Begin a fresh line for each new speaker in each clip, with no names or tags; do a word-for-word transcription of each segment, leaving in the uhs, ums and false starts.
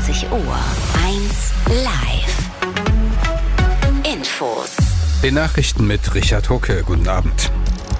zwanzig Uhr. eins live. Infos.
Die Nachrichten mit Richard Hucke. Guten Abend.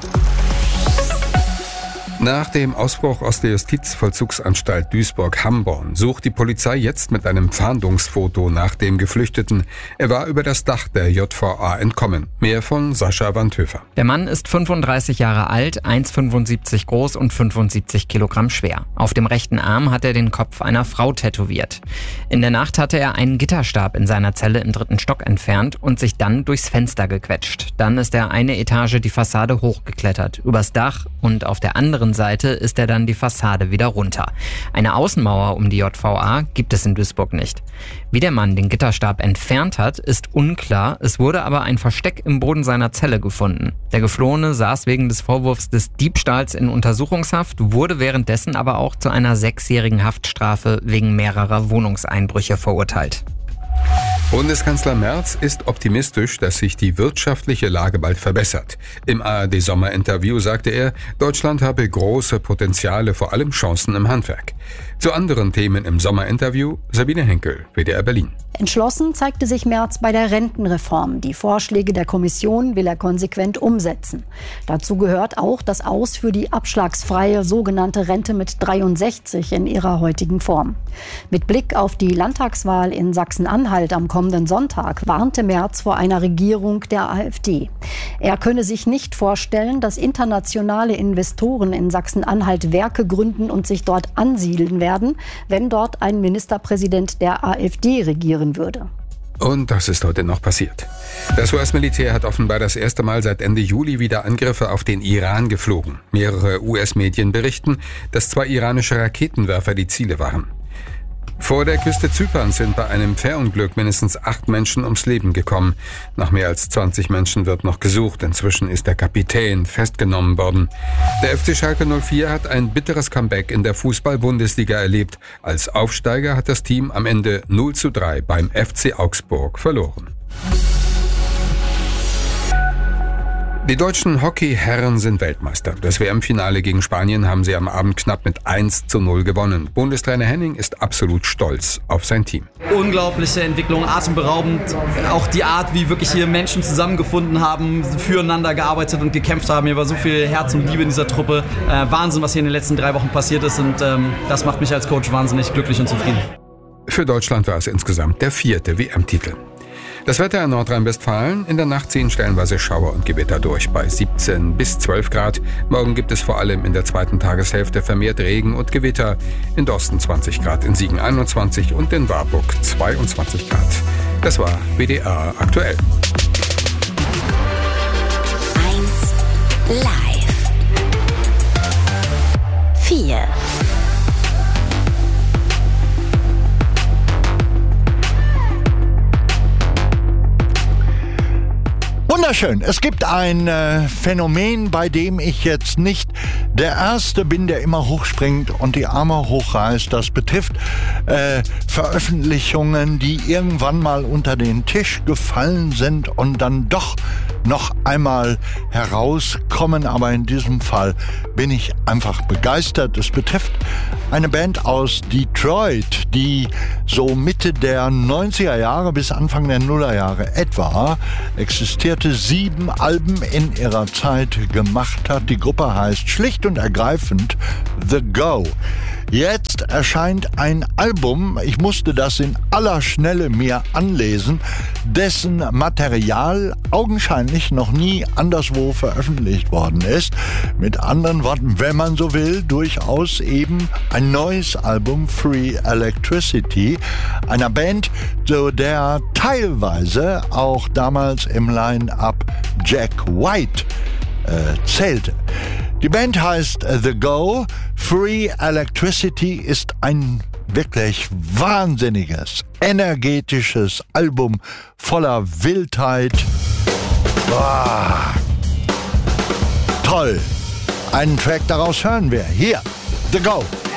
Nach dem Ausbruch aus der Justizvollzugsanstalt Duisburg-Hamborn sucht die Polizei jetzt mit einem Fahndungsfoto nach dem Geflüchteten. Er war über das Dach der J V A entkommen. Mehr von Sascha Wandhöfer.
Der Mann ist fünfunddreißig Jahre alt, eins Komma fünfundsiebzig groß und fünfundsiebzig Kilogramm schwer. Auf dem rechten Arm hat er den Kopf einer Frau tätowiert. In der Nacht hatte er einen Gitterstab in seiner Zelle im dritten Stock entfernt und sich dann durchs Fenster gequetscht. Dann ist er eine Etage die Fassade hochgeklettert, übers Dach, und auf der anderen Seite ist er dann die Fassade wieder runter. Eine Außenmauer um die J V A gibt es in Duisburg nicht. Wie der Mann den Gitterstab entfernt hat, ist unklar. Es wurde aber ein Versteck im Boden seiner Zelle gefunden. Der Geflohene saß wegen des Vorwurfs des Diebstahls in Untersuchungshaft, wurde währenddessen aber auch zu einer sechsjährigen Haftstrafe wegen mehrerer Wohnungseinbrüche verurteilt.
Bundeskanzler Merz ist optimistisch, dass sich die wirtschaftliche Lage bald verbessert. Im A R D-Sommerinterview sagte er, Deutschland habe große Potenziale, vor allem Chancen im Handwerk. Zu anderen Themen im Sommerinterview Sabine Henkel, W D R Berlin.
Entschlossen zeigte sich Merz bei der Rentenreform. Die Vorschläge der Kommission will er konsequent umsetzen. Dazu gehört auch das Aus für die abschlagsfreie sogenannte Rente mit dreiundsechzig in ihrer heutigen Form. Mit Blick auf die Landtagswahl in Sachsen-Anhalt am kommenden Sonntag warnte Merz vor einer Regierung der AfD. Er könne sich nicht vorstellen, dass internationale Investoren in Sachsen-Anhalt Werke gründen und sich dort ansiedeln werden, wenn dort ein Ministerpräsident der AfD regieren würde.
Und das ist heute noch passiert. Das U S-Militär hat offenbar das erste Mal seit Ende Juli wieder Angriffe auf den Iran geflogen. Mehrere U S-Medien berichten, dass zwei iranische Raketenwerfer die Ziele waren. Vor der Küste Zyperns sind bei einem Fährunglück mindestens acht Menschen ums Leben gekommen. Nach mehr als zwanzig Menschen wird noch gesucht. Inzwischen ist der Kapitän festgenommen worden. Der F C Schalke null vier hat ein bitteres Comeback in der Fußball-Bundesliga erlebt. Als Aufsteiger hat das Team am Ende null zu drei beim F C Augsburg verloren. Die deutschen Hockeyherren sind Weltmeister. Das W M-Finale gegen Spanien haben sie am Abend knapp mit eins zu null gewonnen. Bundestrainer Henning ist absolut stolz auf sein Team.
Unglaubliche Entwicklung, atemberaubend. Auch die Art, wie wirklich hier Menschen zusammengefunden haben, füreinander gearbeitet und gekämpft haben. Hier war so viel Herz und Liebe in dieser Truppe. Äh, Wahnsinn, was hier in den letzten drei Wochen passiert ist. Und ähm, das macht mich als Coach wahnsinnig glücklich und zufrieden.
Für Deutschland war es insgesamt der vierte W M-Titel. Das Wetter in Nordrhein-Westfalen: In der Nacht ziehen stellenweise Schauer und Gewitter durch bei siebzehn bis zwölf Grad. Morgen gibt es vor allem in der zweiten Tageshälfte vermehrt Regen und Gewitter. In Dorsten zwanzig Grad, in Siegen einundzwanzig und in Warburg zweiundzwanzig Grad. Das war W D R aktuell.
eins live. vier.
Wunderschön. Es gibt ein äh, Phänomen, bei dem ich jetzt nicht der Erste bin, der immer hochspringt und die Arme hochreißt. Das betrifft äh, Veröffentlichungen, die irgendwann mal unter den Tisch gefallen sind und dann doch noch einmal herauskommen. Aber in diesem Fall bin ich einfach begeistert. Es betrifft eine Band aus Detroit, die so Mitte der neunziger Jahre bis Anfang der Nullerjahre etwa existierte, sieben Alben in ihrer Zeit gemacht hat. Die Gruppe heißt schlicht und ergreifend The Go. Jetzt erscheint ein Album, ich musste das in aller Schnelle mir anlesen, dessen Material augenscheinlich noch nie anderswo veröffentlicht worden ist. Mit anderen Worten, wenn man so will, durchaus eben ein neues Album, Free Electricity, einer Band, zu der teilweise auch damals im Line-Up Jack White äh, zählte. Die Band heißt The Go. Free Electricity ist ein wirklich wahnsinniges, energetisches Album voller Wildheit. Boah. Toll. Einen Track daraus hören wir. Hier, The Go.